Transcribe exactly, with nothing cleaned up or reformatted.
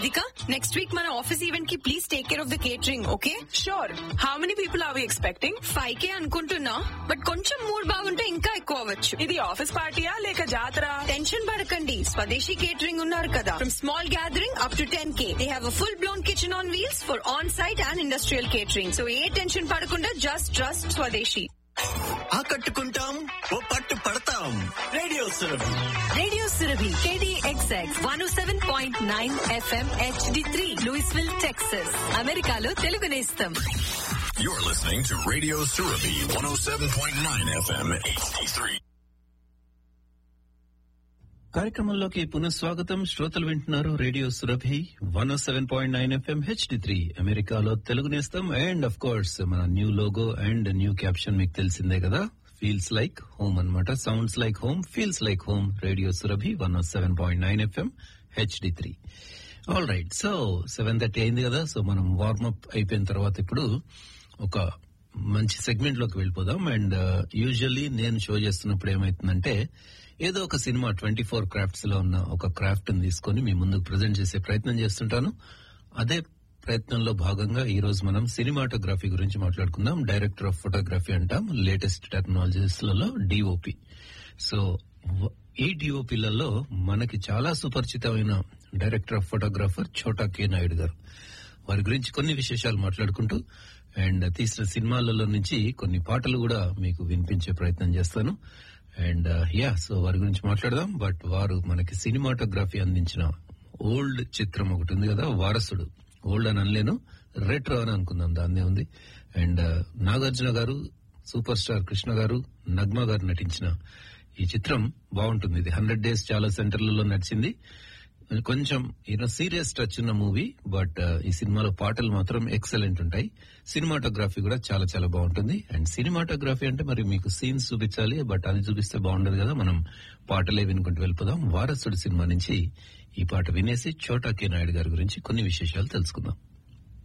Radhika, next week మన office event కి please take care of the catering, okay? Sure. How many people are we expecting? Five కే అనుకుంటున్నా, but కొంచెం mood బాగుంటే ఇంకా ఎక్కువ అవ్వచ్చు. ఇది ఆఫీస్ పార్టీయా లేక జాతర? టెన్షన్ పడకండి, స్వదేశీ కేటరింగ్ ఉన్నారు కదా. From small gathering up to ten K they have a full blown kitchen on wheels for on site and industrial catering. So A tension పడకుండా జస్ట్ ట్రస్ట్ స్వదేశీ. ఆకట్టుకుంటాం, ఓ పట్టు పడతాం. Radio Surabhi. Radio Surabhi K D X X one ఓ seven point nine F M H D three Louisville, Texas. అమెరికాలో తెలుగు నేస్తం. You're listening to Radio Surabhi one oh seven point nine F M H D three. కార్యక్రమంలోకి పునఃస్వాగతం. శ్రోతలు వింటున్నారు radio Surabhi one ఓ seven point nine FM H D three అమెరికాలో తెలుగు నేస్తం. And of course మన new logo and new caption మీకు తెలిసిందే కదా, feels like home అన్నమాట. Sounds like home, feels like home. Radio Surabhi one ఓ seven point nine FM H D three. All right, so seven thirty అయింది కదా. So మనం warm up అయిపోయిన తర్వాత ఇప్పుడు ఒక మంచి సెగ్మెంట్ లోకి వెళ్ళిపోదాం. అండ్ యూజువల్లీ నేను షో చేస్తున్నప్పుడు ఏమైతుందంటే ఏదో ఒక సినిమా ట్వంటీ ఫోర్ క్రాఫ్ట్స్ లో ఉన్న ఒక క్రాఫ్ట్ ని తీసుకొని మీ ముందుకు ప్రజెంట్ చేసే ప్రయత్నం చేస్తుంటాను. అదే ప్రయత్నంలో భాగంగా ఈ రోజు మనం సినిమాటోగ్రఫీ గురించి మాట్లాడుకుందాం. డైరెక్టర్ ఆఫ్ ఫోటోగ్రఫీ అంటాం లేటెస్ట్ టెక్నాలజీస్ లలో, డిఓపి. సో ఈ డిఓపిలలో మనకి చాలా సుపరిచితమైన డైరెక్టర్ ఆఫ్ ఫోటోగ్రాఫర్ చోటా కే నాయుడు గారు. వారి గురించి కొన్ని విశేషాలు మాట్లాడుకుంటూ అండ్ తీసిన సినిమాలలో నుంచి కొన్ని పాటలు కూడా మీకు వినిపించే ప్రయత్నం చేస్తాను. అండ్ యా సో వారి గురించి మాట్లాడదాం. బట్ వారు మనకి సినిమాటోగ్రఫీ అందించిన ఓల్డ్ చిత్రం ఒకటి ఉంది కదా, వారసుడు. ఓల్డ్ అని అనలేను, రెట్రో అని అనుకుందాం, దాన్నే ఉంది. అండ్ నాగార్జున గారు, సూపర్ స్టార్ కృష్ణ గారు, నగ్మా గారు నటించిన ఈ చిత్రం బాగుంటుంది. ఇది హండ్రెడ్ డేస్ చాలా సెంటర్లలో నడిచింది. కొంచెం యూనో సీరియస్ టచ్ ఉన్న మూవీ, బట్ ఈ సినిమాలో పాటలు మాత్రం ఎక్సలెంట్ ఉంటాయి. సినిమాటోగ్రఫీ కూడా చాలా చాలా బాగుంటుంది. అండ్ సినిమాటోగ్రఫీ అంటే మరి మీకు సీన్స్ చూపించాలి, బట్ అది చూపిస్తే బాగుండదు కదా. మనం పాటలే వినుకుంటూ వెళ్ళిపోదాం. వారసుడు సినిమా నుంచి ఈ పాట వినేసి చోటా కే నాయుడు గారి గురించి కొన్ని విశేషాలు తెలుసుకుందాం.